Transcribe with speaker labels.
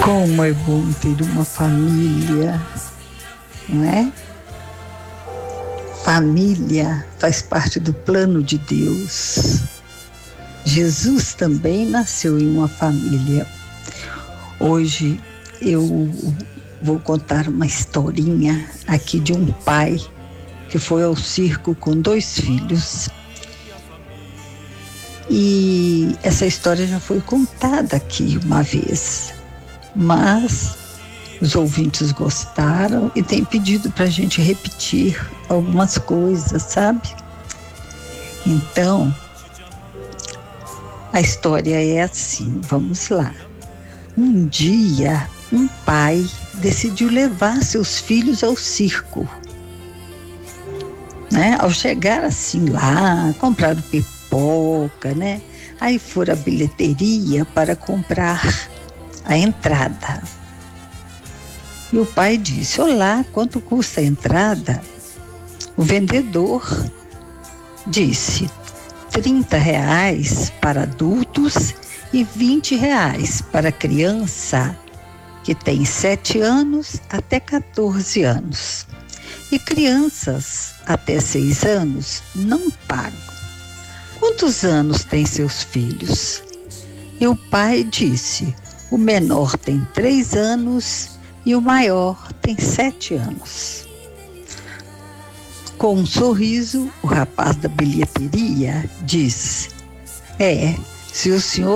Speaker 1: Como é bom ter uma família, não é? Família faz parte do plano de Deus. Jesus também nasceu em uma família. Hoje eu vou contar uma historinha aqui de um pai que foi ao circo com 2 filhos. E essa história já foi contada aqui uma vez, mas os ouvintes gostaram e têm pedido para a gente repetir algumas coisas, sabe? Então, a história é assim, vamos lá. Um dia, um pai decidiu levar seus filhos ao circo. Né? Ao chegar assim lá, compraram pipoca, né? Aí foram à bilheteria para comprar a entrada. E o pai disse: olá, quanto custa a entrada? O vendedor disse: R$ 30 para adultos e R$ 20 para criança que tem 7 anos até 14 anos. E crianças até 6 anos não pagam. Quantos anos têm seus filhos? E o pai disse: o menor tem 3 anos e o maior tem 7 anos. Com um sorriso, o rapaz da bilheteria disse: se o senhor